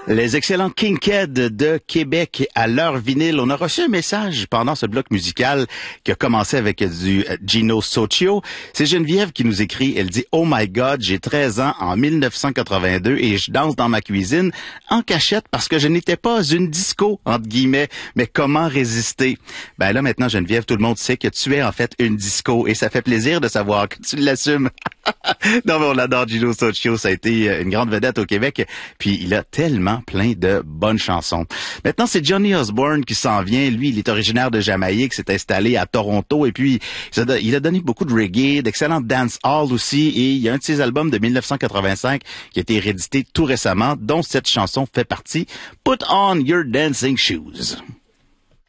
Les excellents Kinkead de Québec à leur vinyle. On a reçu un message pendant ce bloc musical qui a commencé avec du Gino Socio. C'est Geneviève qui nous écrit. Elle dit « Oh my God, j'ai 13 ans en 1982 et je danse dans ma cuisine en cachette parce que je n'étais pas une disco, entre guillemets. Mais comment résister? » Ben là, maintenant, Geneviève, tout le monde sait que tu es en fait une disco et ça fait plaisir de savoir que tu l'assumes. Non, mais on l'adore, Gino Socio. Ça a été une grande vedette au Québec. Puis il a tellement plein de bonnes chansons. Maintenant, c'est Johnny Osborne qui s'en vient. Lui, il est originaire de Jamaïque, s'est installé à Toronto et puis il a donné beaucoup de reggae, d'excellents dancehall aussi. Et il y a un de ses albums de 1985 qui a été réédité tout récemment, dont cette chanson fait partie, Put on your dancing shoes.